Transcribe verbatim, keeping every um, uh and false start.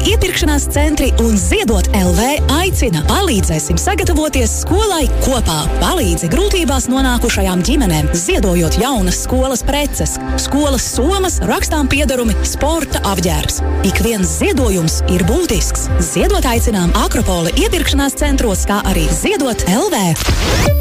iepirkšanās centri un Ziedot L V aicina. Palīdzēsim sagatavoties skolai kopā. Palīdzi grūtībās nonākušajām ģimenēm, ziedojot jaunas skolas preces, skolas somas, rakstām piedarumi, sporta apģērbs. Ik viens ziedojums ir būtisks. Ziedot aicinām Akropole iepirkšanās centros, kā arī Ziedot L V.